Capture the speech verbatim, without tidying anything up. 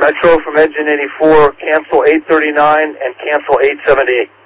Metro from Engine eighty-four, cancel eight thirty-nine and cancel eight seventy-eight.